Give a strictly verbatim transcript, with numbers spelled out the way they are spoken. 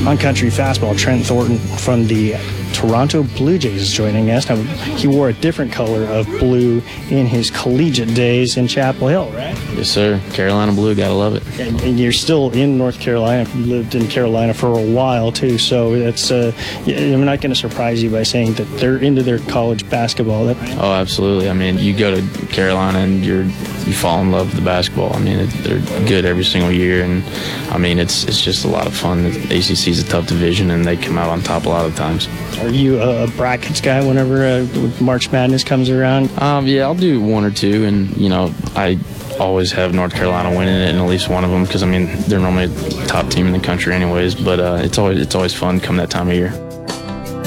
On Country Fastball, Trent Thornton from the Toronto Blue Jays is joining us. Now, he wore a different color of blue in his collegiate days in Chapel Hill, right? Yes, sir. Carolina blue, gotta love it. And, and you're still in North Carolina. You lived in Carolina for a while, too, so it's, uh, I'm not going to surprise you by saying that they're into their college basketball. That, oh, absolutely. I mean, you go to Carolina and you're you fall in love with the basketball. I mean, it, they're good every single year, and I mean, it's it's just a lot of fun. The A C C is a tough division, and they come out on top a lot of times. Are you a brackets guy whenever uh, March Madness comes around? Um, yeah, I'll do one or two, and you know, I always have North Carolina winning it in at least one of them because I mean they're normally a top team in the country anyways. But uh, it's always it's always fun come that time of year.